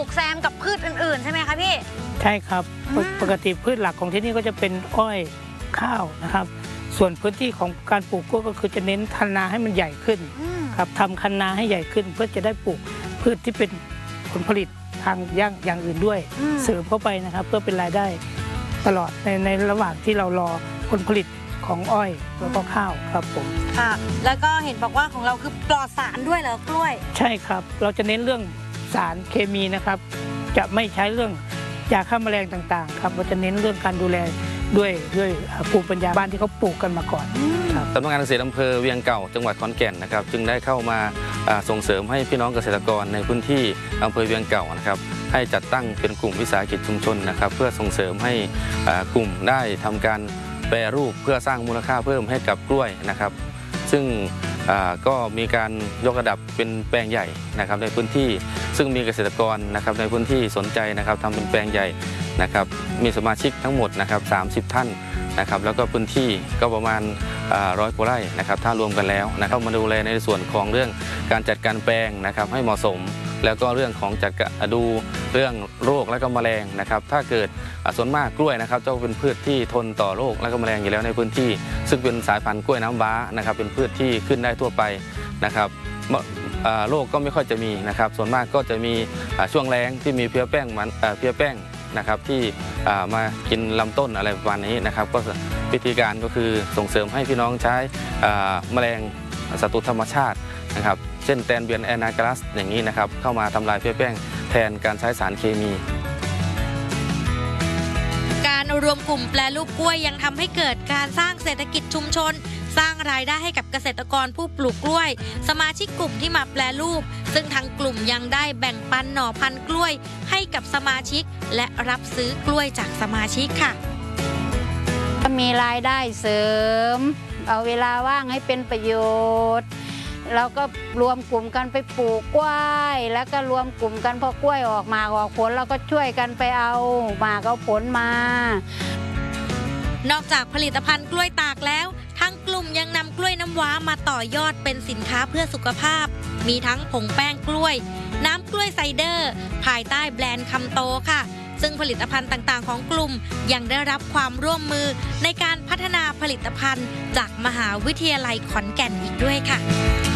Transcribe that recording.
กแซมกับพืชอื่นๆใช่ไหมคะพี่ใช่ครับปกติพืชหลักของที่นี่ก็จะเป็นอ้อยข้าวนะครับส่วนพื้นที่ของการปลูกกล้วยก็คือจะเน้นคันนาให้มันใหญ่ขึ้นครับทำคันนาให้ใหญ่ขึ้นเพื่อจะได้ปลูกพืชที่เป็นผลผลิตทางอย่างอื่นด้วยเสริมเข้าไปนะครับเพื่อเป็นรายได้ตลอดในระหว่างที่เรารอผลผลิตของอ้อยแล้วก็ข้าวครับผมค่ะแล้วก็เห็นบอกว่าของเราคือปลอดสารด้วยเหรอกล้วยใช่ครับเราจะเน้นเรื่องสารเคมีนะครับจะไม่ใช้เรื่องยาฆ่าแมลงต่างๆครับเราจะเน้นเรื่องการดูแลด้วยภูมิปัญญาบ้านที่เขาปลูกกันมาก่อนครับสำนักงานเกษตรอำเภอเวียงเก่าจังหวัดขอนแก่นนะครับจึงได้เข้ามาส่งเสริมให้พี่น้องเกษตรกรในพื้นที่อำเภอเวียงเก่านะครับให้จัดตั้งเป็นกลุ่มวิสาหกิจชุมชนนะครับเพื่อส่งเสริมให้กลุ่มได้ทำการแปรรูปเพื่อสร้างมูลค่าเพิ่มให้กับกล้วยนะครับซึ่งก็มีการยกระดับเป็นแปลงใหญ่นะครับในพื้นที่ซึ่งมีเกษตรกรนะครับในพื้นที่สนใจนะครับทำเป็นแปลงใหญ่นะครับมีสมาชิกทั้งหมดนะครับ30 ท่านนะครับแล้วก็พื้นที่ก็ประมาณ100 กว่าไร่นะครับถ้ารวมกันแล้วนะครับมาดูแลในส่วนของเรื่องการจัดการแปลงนะครับให้เหมาะสมแล้วก็เรื่องของจัดดูเรื่องโรคและก็แมลงนะครับถ้าเกิดส่วนมากกล้วยนะครับจะเป็นพืชที่ทนต่อโรคและก็แมลงอยู่แล้วในพื้นที่ซึ่งเป็นสายพันธุ์กล้วยน้ำว้านะครับเป็นพืชที่ขึ้นได้ทั่วไปนะครับโรคก็ไม่ค่อยจะมีนะครับส่วนมากก็จะมีช่วงแล้งที่มีเพี้ยแป้งนะครับที่มากินลำต้นอะไรประมาณนี้นะครับก็วิธีการก็คือส่งเสริมให้พี่น้องใช้แมลงศัตรูธรรมชาตินะครับเช่นแตนเบียนแอนากรัสอย่างนี้นะครับเข้ามาทำลายเพี้ยแป้งแทนการใช้สารเคมีการรวมกลุ่มแปรรูปกล้วยยังทำให้เกิดการสร้างเศรษฐกิจชุมชนสร้างรายได้ให้กับเกษตรกรผู้ปลูกกล้วยสมาชิกกลุ่มที่มาแปรรูปซึ่งทางกลุ่มยังได้แบ่งปันหน่อพันธุ์กล้วยให้กับสมาชิกและรับซื้อกล้วยจากสมาชิกค่ะมีรายได้เสริมเอาเวลาว่างให้เป็นประโยชน์เราก็รวมกลุ่มกันไปปลูกกล้วยแล้วก็รวมกลุ่มกันพอกล้วยออกมาออกผลเราก็ช่วยกันไปเอาหมากเอาผลมานอกจากผลิตภัณฑ์กล้วยตากแล้วทางกลุ่มยังนำกล้วยน้ำว้ามาต่อยอดเป็นสินค้าเพื่อสุขภาพมีทั้งผงแป้งกล้วยน้ำกล้วยไซเดอร์ภายใต้แบรนด์คำโตค่ะซึ่งผลิตภัณฑ์ต่างๆของกลุ่มยังได้รับความร่วมมือในการพัฒนาผลิตภัณฑ์จากมหาวิทยาลัยขอนแก่นอีกด้วยค่ะ